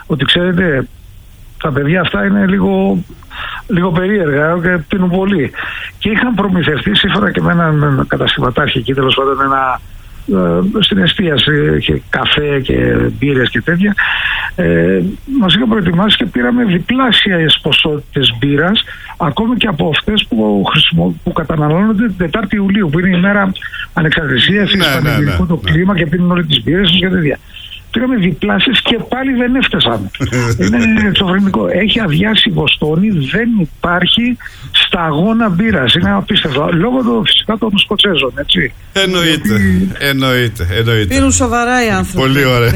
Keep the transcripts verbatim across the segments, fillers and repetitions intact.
ότι ξέρετε, τα παιδιά αυτά είναι λίγο, λίγο περίεργα και πίνουν πολύ. Και είχαν προμηθευτεί σύμφωνα και με έναν καταστηματάρχη εκεί, τέλος πάντων, ένα, ε, στην εστίαση, είχε καφέ και μπύρες και τέτοια. Ε, μας είχαν προετοιμάσει και πήραμε διπλάσιες ποσότητες μπύρας, ακόμη και από αυτές που, χρησιμο, που καταναλώνονται την Τετάρτη Ιουλίου, που είναι η μέρα ανεξαρτησίας, είναι πανηγυρικό το κλίμα και πίνουν όλοι τις μπύρες τους και τέτοια. Πήραμε διπλάσεις και πάλι δεν έφτασαν. Είναι εξωφρενικό. Έχει αδειάσει η Βοστόνη, δεν υπάρχει σταγόνα μπύρας. Είναι απίστευτο. Λόγω του φυσικά των Σκοτσέζων, έτσι. Εννοείται. Γιατί... Εννοείται. Εννοείται. Πίνουν σοβαρά οι άνθρωποι. Πολύ ωραία.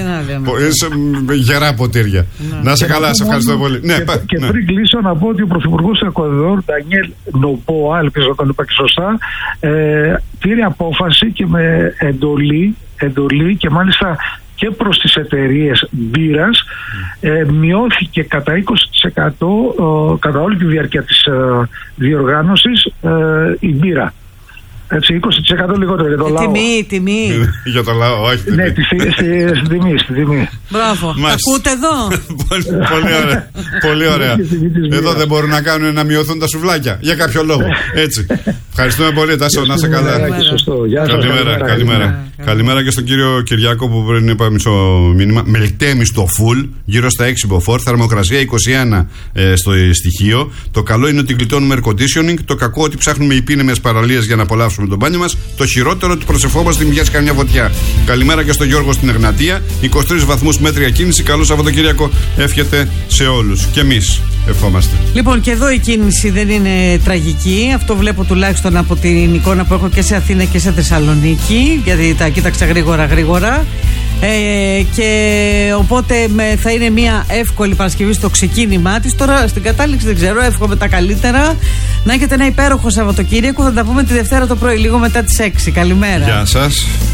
Γερά ποτήρια. Ναι. Να σε καλά, σε ευχαριστώ πολύ. Και, ναι, και, και ναι. Πριν κλείσω να πω ότι ο Πρωθυπουργός του Εκουαδόρ, Ντανιέλ Νομπόα, ελπίζω να τον είπα και σωστά, ε, πήρε απόφαση και με εντολή, εντολή και μάλιστα και προς τις εταιρείες μπύρας, ε, μειώθηκε κατά είκοσι τοις εκατό ε, κατά όλη τη διάρκεια της ε, διοργάνωσης ε, η μπύρα. Έτσι, είκοσι τοις εκατό λιγότερο για το λαό. Τιμή, τιμή. Για το λαό, όχι. Ναι, στην τιμή, στη τιμή. Μπράβο. Ακούτε εδώ. Πολύ ωραία. Πολύ ωραία. Εδώ δεν μπορούν να κάνουν να μειωθούν τα σουβλάκια. Για κάποιο λόγο. Έτσι. Ευχαριστούμε πολύ, Τάσο, να είσαι καλά. Καλημέρα, καλημέρα. Καλημέρα και στον κύριο Κυριάκο που πριν είπα μισό μήνυμα. Μελτέμι στο full, γύρω στα έξι μποφόρ. Θερμοκρασία είκοσι ένα ε, στο στοιχείο. Το καλό είναι ότι γλιτώνουμε air conditioning. Το κακό ότι ψάχνουμε υπήνεμες παραλίες για να απολαύσουμε τον μπάνιο μας. Το χειρότερο ότι προσευχόμαστε μην πιάσει καμιά φωτιά. Καλημέρα και στον Γιώργο στην Εγνατία. είκοσι τρεις βαθμούς μέτρια κίνηση. Καλό Σαββατοκύριακο εύχεται σε όλους. Και εμείς ευχόμαστε. Λοιπόν, και εδώ η κίνηση δεν είναι τραγική. Αυτό βλέπω τουλάχιστον από την εικόνα που έχω και σε Αθήνα και σε Θεσσαλονίκη. Γιατί τα κοίταξα γρήγορα γρήγορα. Ε, και οπότε με, θα είναι μια εύκολη Παρασκευή στο ξεκίνημά της. Τώρα στην κατάληξη δεν ξέρω, εύχομαι τα καλύτερα. Να έχετε ένα υπέροχο Σαββατοκύριακο. Θα τα πούμε τη Δευτέρα το πρωί, λίγο μετά τις έξι. Καλημέρα. Γεια σας.